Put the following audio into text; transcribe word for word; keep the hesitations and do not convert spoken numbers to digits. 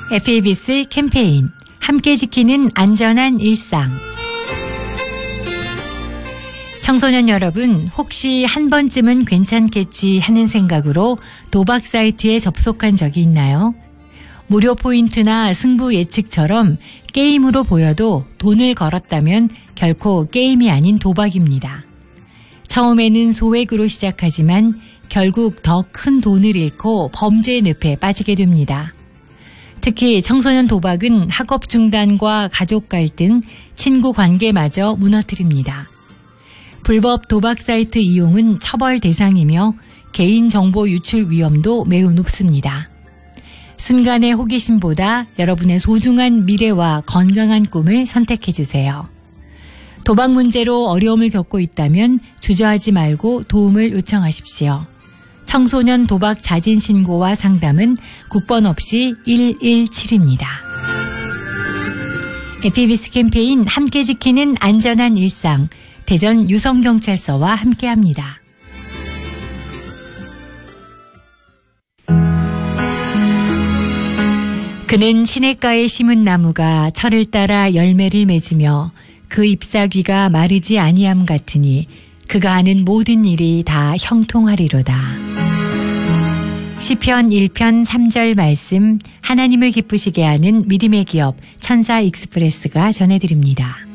에프에이비에스 캠페인 함께 지키는 안전한 일상. 청소년 여러분, 혹시 한 번쯤은 괜찮겠지 하는 생각으로 도박 사이트에 접속한 적이 있나요? 무료 포인트나 승부 예측처럼 게임으로 보여도 돈을 걸었다면 결코 게임이 아닌 도박입니다. 처음에는 소액으로 시작하지만 결국 더 큰 돈을 잃고 범죄의 늪에 빠지게 됩니다. 특히 청소년 도박은 학업 중단과 가족 갈등, 친구 관계마저 무너뜨립니다. 불법 도박 사이트 이용은 처벌 대상이며 개인정보 유출 위험도 매우 높습니다. 순간의 호기심보다 여러분의 소중한 미래와 건강한 꿈을 선택해주세요. 도박 문제로 어려움을 겪고 있다면 주저하지 말고 도움을 요청하십시오. 청소년 도박 자진 신고와 상담은 국번 없이 일일칠입니다. 에프에이비에스 캠페인 함께 지키는 안전한 일상, 대전 유성경찰서와 함께합니다. 그는 시냇가에 심은 나무가 철을 따라 열매를 맺으며 그 잎사귀가 마르지 아니함 같으니 그가 하는 모든 일이 다 형통하리로다. 시편 일 편 삼 절 말씀, 하나님을 기쁘시게 하는 믿음의 기업 천사 익스프레스가 전해드립니다.